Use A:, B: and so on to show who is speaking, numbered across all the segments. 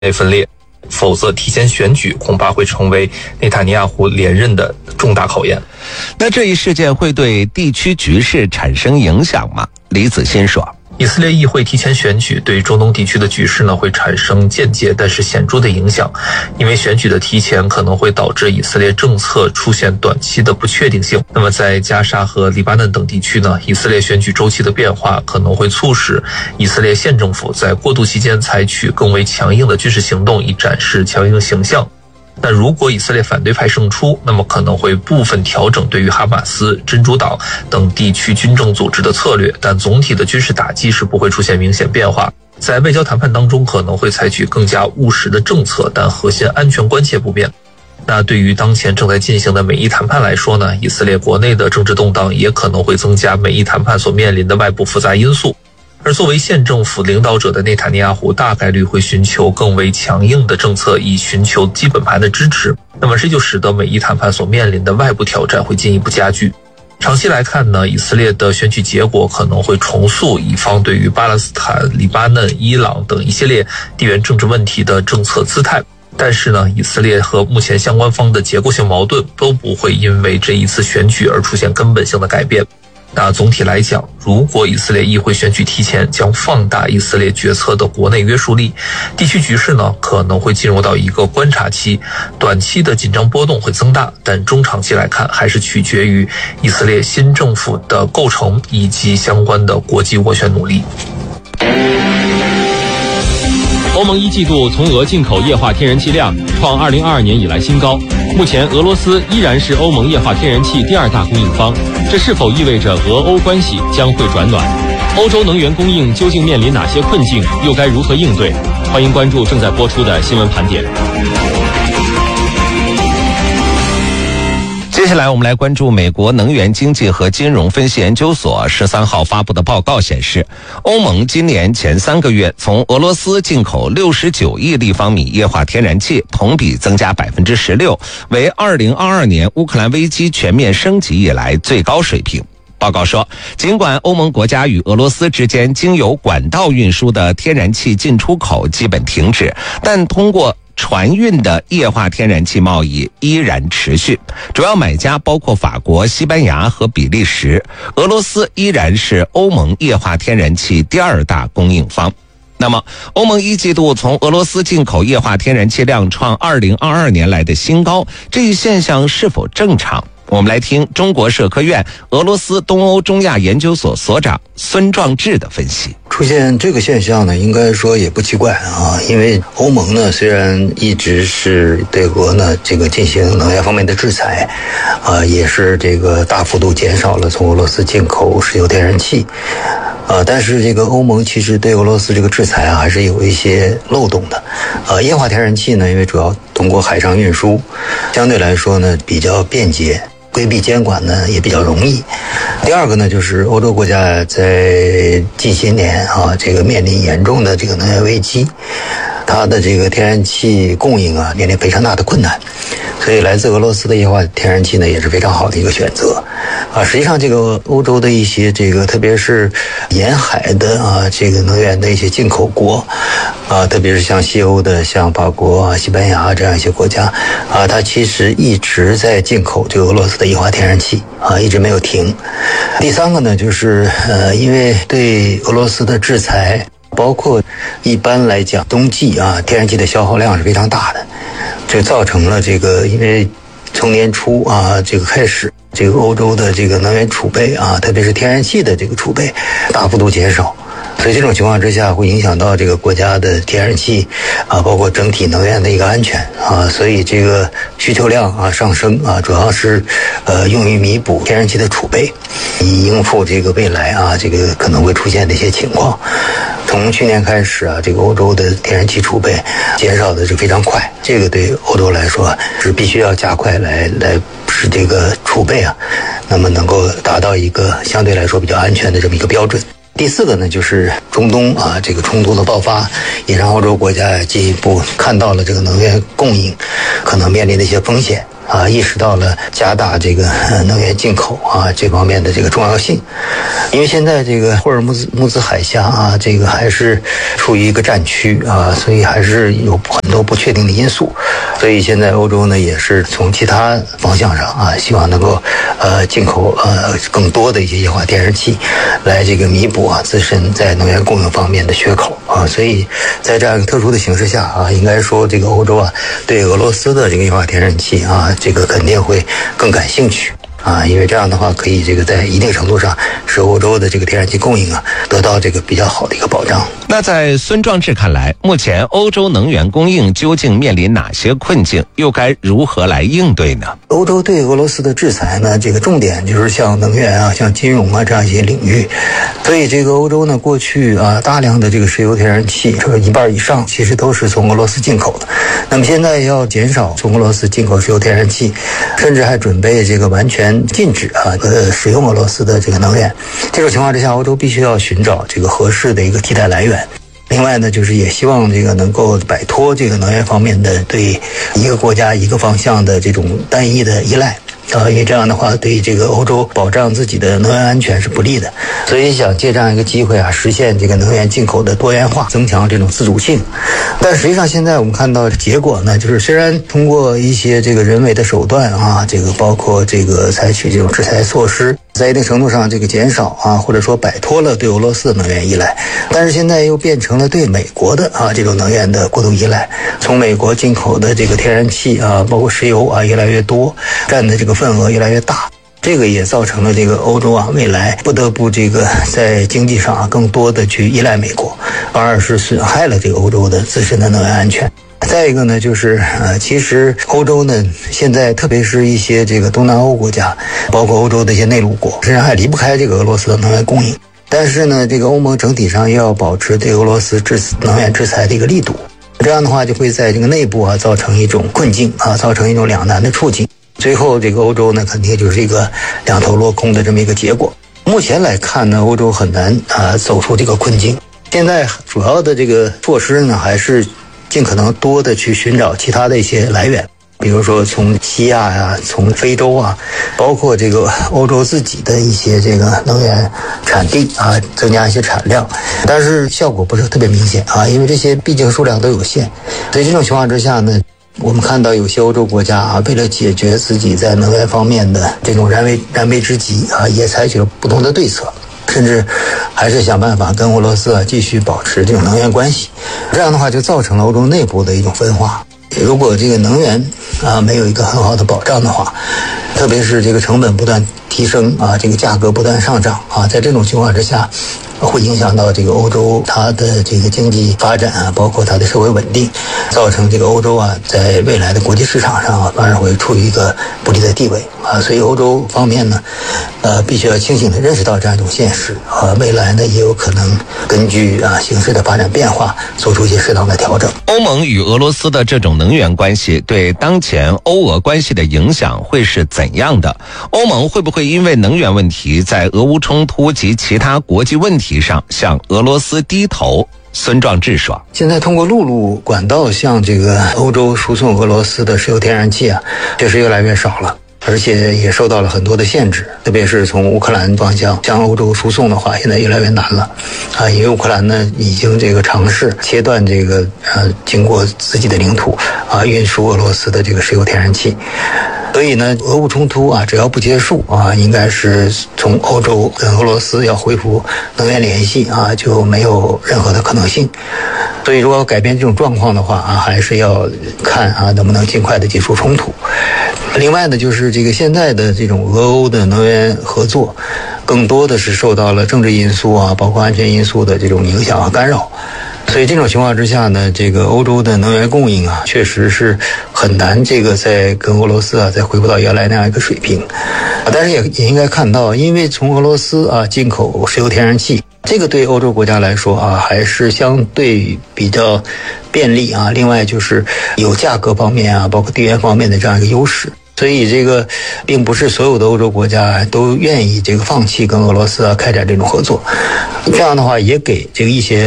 A: 分裂，否则提前选举恐怕会成为内塔尼亚胡连任的重大考验。
B: 那这一事件会对地区局势产生影响吗？李子欣说，
A: 以色列议会提前选举对中东地区的局势呢会产生间接但是显著的影响，因为选举的提前可能会导致以色列政策出现短期的不确定性。那么在加沙和黎巴嫩等地区呢，以色列选举周期的变化可能会促使以色列县政府在过渡期间采取更为强硬的军事行动，以展示强硬形象。那如果以色列反对派胜出，那么可能会部分调整对于哈马斯、真主党等地区军政组织的策略，但总体的军事打击是不会出现明显变化。在外交谈判当中可能会采取更加务实的政策，但核心安全关切不变。那对于当前正在进行的美伊谈判来说呢，以色列国内的政治动荡也可能会增加美伊谈判所面临的外部复杂因素。而作为县政府领导者的内塔尼亚胡大概率会寻求更为强硬的政策，以寻求基本盘的支持。那么这就使得美伊谈判所面临的外部挑战会进一步加剧。长期来看呢，以色列的选举结果可能会重塑以方对于巴勒斯坦、黎巴嫩、伊朗等一系列地缘政治问题的政策姿态。但是呢，以色列和目前相关方的结构性矛盾都不会因为这一次选举而出现根本性的改变。那总体来讲，如果以色列议会选举提前，将放大以色列决策的国内约束力，地区局势呢可能会进入到一个观察期，短期的紧张波动会增大，但中长期来看还是取决于以色列新政府的构成以及相关的国际斡旋努力。
C: 欧盟一季度从俄进口液化天然气量创2022年以来新高，目前俄罗斯依然是欧盟液化天然气第2大供应方，这是否意味着俄欧关系将会转暖？欧洲能源供应究竟面临哪些困境，又该如何应对？欢迎关注正在播出的新闻盘点。
B: 接下来我们来关注美国能源经济和金融分析研究所13号发布的报告显示，欧盟今年前3个月从俄罗斯进口69亿立方米液化天然气，同比增加 16%， 为2022年乌克兰危机全面升级以来最高水平。报告说，尽管欧盟国家与俄罗斯之间经由管道运输的天然气进出口基本停止，但通过船运的液化天然气贸易依然持续，主要买家包括法国、西班牙和比利时。俄罗斯依然是欧盟液化天然气第2大供应方。那么，欧盟一季度从俄罗斯进口液化天然气量创2022年来的新高，这一现象是否正常？我们来听中国社科院俄罗斯东欧中亚研究所所长孙壮志的分析。
D: 出现这个现象呢，应该说也不奇怪啊，因为欧盟呢虽然一直是对俄呢这个进行能源方面的制裁，也是这个大幅度减少了从俄罗斯进口石油天然气，但是这个欧盟其实对俄罗斯这个制裁还是有一些漏洞的。液化天然气呢，因为主要通过海上运输，相对来说呢比较便捷，规避监管呢也比较容易。第二个呢，就是欧洲国家在近些年这个面临严重的这个能源危机，它的这个天然气供应面临非常大的困难，所以来自俄罗斯的液化天然气呢也是非常好的一个选择。实际上这个欧洲的一些这个特别是沿海的这个能源的一些进口国特别是像西欧的像法国、西班牙这样一些国家它其实一直在进口这个俄罗斯的液化天然气一直没有停。第三个呢，就是因为对俄罗斯的制裁，包括一般来讲冬季天然气的消耗量是非常大的，这造成了这个因为从年初这个开始，这个欧洲的这个能源储备特别是天然气的这个储备大幅度减少，所以这种情况之下会影响到这个国家的天然气包括整体能源的一个安全所以这个需求量上升主要是用于弥补天然气的储备，以应付这个未来这个可能会出现的一些情况。从去年开始这个欧洲的天然气储备减少的是非常快，这个对欧洲来说是必须要加快来使这个储备那么能够达到一个相对来说比较安全的这么一个标准。第四个呢，就是中东这个冲突的爆发，也让欧洲国家进一步看到了这个能源供应可能面临的一些风险意识到了加大这个能源进口这方面的这个重要性。因为现在这个霍尔木兹海峡这个还是处于一个战区所以还是有很多不确定的因素。所以现在欧洲呢也是从其他方向上希望能够进口更多的一些液化天然气，来这个弥补自身在能源供应方面的缺口所以在这样一个特殊的形势下应该说这个欧洲对俄罗斯的这个液化天然气这个肯定会更感兴趣因为这样的话可以这个在一定程度上使欧洲的这个天然气供应得到这个比较好的一个保障。
B: 那在孙壮志看来，目前欧洲能源供应究竟面临哪些困境，又该如何来应对呢？
D: 欧洲对俄罗斯的制裁呢，这个重点就是像能源像金融这样一些领域。所以这个欧洲呢，过去大量的这个石油天然气，这个一半以上其实都是从俄罗斯进口的。那么现在要减少从俄罗斯进口石油天然气，甚至还准备这个完全禁止使用俄罗斯的这个能源。这种情况之下，欧洲必须要寻找这个合适的一个替代来源。另外呢，就是也希望这个能够摆脱这个能源方面的对一个国家一个方向的这种单一的依赖因为这样的话对这个欧洲保障自己的能源安全是不利的。所以想借这样一个机会实现这个能源进口的多元化，增强这种自主性。但实际上现在我们看到结果呢，就是虽然通过一些这个人为的手段这个包括这个采取这种制裁措施，在一定程度上这个减少或者说摆脱了对俄罗斯的能源依赖，但是现在又变成了对美国的这种能源的过度依赖。从美国进口的这个天然气包括石油越来越多，占的这个份额越来越大。这个也造成了这个欧洲未来不得不这个在经济上更多的去依赖美国，反而是损害了这个欧洲的自身的能源安全。再一个呢，就是其实欧洲呢现在特别是一些这个东南欧国家，包括欧洲的一些内陆国，实际上还离不开这个俄罗斯的能源供应。但是呢，这个欧盟整体上又要保持对俄罗斯能源制裁的一个力度，这样的话就会在这个内部造成一种困境造成一种两难的处境。最后这个欧洲呢肯定就是一个两头落空的这么一个结果。目前来看呢，欧洲很难走出这个困境。现在主要的这个措施呢，还是尽可能多的去寻找其他的一些来源，比如说从西亚从非洲包括这个欧洲自己的一些这个能源产地增加一些产量，但是效果不是特别明显因为这些毕竟数量都有限。所以这种情况之下呢，我们看到有些欧洲国家为了解决自己在能源方面的这种燃眉之急也采取了不同的对策，甚至还是想办法跟俄罗斯继续保持这种能源关系。这样的话就造成了欧洲内部的一种分化。如果这个能源没有一个很好的保障的话，特别是这个成本不断提升这个价格不断上涨在这种情况之下，会影响到这个欧洲它的这个经济发展包括它的社会稳定，造成这个欧洲在未来的国际市场上反而会处于一个不利的地位所以欧洲方面呢必须要清醒地认识到这样一种现实未来呢也有可能根据形势的发展变化做出一些适当的调整。
B: 欧盟与俄罗斯的这种能源关系对当前欧俄关系的影响会是怎样的？欧盟会不会因为能源问题在俄乌冲突及其他国际问题上向俄罗斯低头？孙壮志说，
D: 现在通过陆路管道向这个欧洲输送俄罗斯的石油天然气确实越来越少了，而且也受到了很多的限制，特别是从乌克兰方向向欧洲输送的话，现在越来越难了因为乌克兰呢已经这个尝试切断这个经过自己的领土运输俄罗斯的这个石油天然气。所以呢，俄乌冲突只要不结束应该是从欧洲跟俄罗斯要恢复能源联系就没有任何的可能性。所以如果要改变这种状况的话还是要看能不能尽快的结束冲突。另外呢，就是这个现在的这种俄欧的能源合作，更多的是受到了政治因素包括安全因素的这种影响和干扰。所以这种情况之下呢，这个欧洲的能源供应确实是很难这个再跟俄罗斯再恢复到原来那样一个水平。但是也应该看到，因为从俄罗斯进口石油天然气，这个对欧洲国家来说还是相对比较便利另外就是有价格方面包括地缘方面的这样一个优势。所以这个并不是所有的欧洲国家都愿意这个放弃跟俄罗斯开展这种合作。这样的话也给这个一些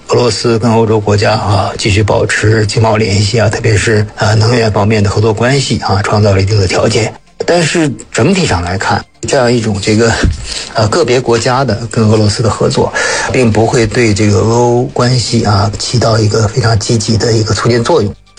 D: 俄罗斯跟欧洲国家继续保持经贸联系特别是能源方面的合作关系创造了一定的条件。但是整体上来看，这样一种个别国家的跟俄罗斯的合作，并不会对这个俄欧关系起到一个非常积极的一个促进作用。